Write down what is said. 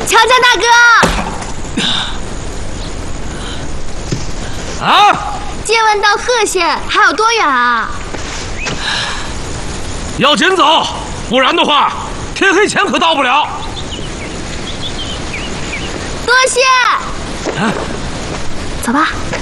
强强大哥。 啊！ 借问到贺县还有多远啊？ 要紧走，不然的话，天黑前可到不了。 多谢。 啊， 走吧。